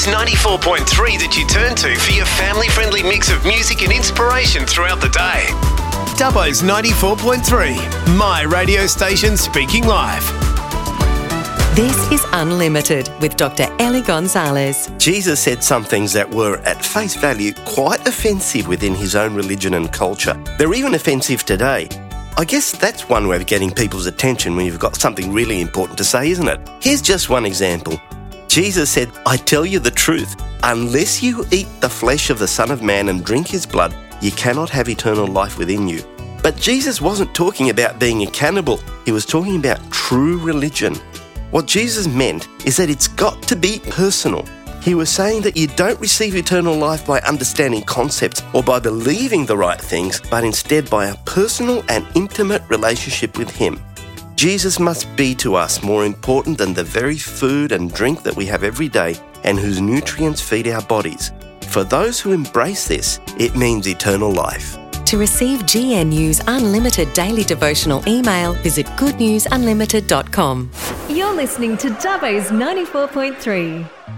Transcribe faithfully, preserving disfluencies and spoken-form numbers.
ninety-four point three that you turn to for your family-friendly mix of music and inspiration throughout the day. Dubbo's ninety-four point three, my radio station speaking live. This is Unlimited with Doctor Ellie Gonzalez. Jesus said some things that were, at face value, quite offensive within his own religion and culture. They're even offensive today. I guess that's one way of getting people's attention when you've got something really important to say, isn't it? Here's just one example. Jesus said, I tell you the truth, unless you eat the flesh of the Son of Man and drink his blood, you cannot have eternal life within you. But Jesus wasn't talking about being a cannibal. He was talking about true religion. What Jesus meant is that it's got to be personal. He was saying that you don't receive eternal life by understanding concepts or by believing the right things, but instead by a personal and intimate relationship with him. Jesus must be to us more important than the very food and drink that we have every day and whose nutrients feed our bodies. For those who embrace this, it means eternal life. To receive G N U's unlimited daily devotional email, visit good news unlimited dot com. You're listening to Dubbo's ninety-four point three.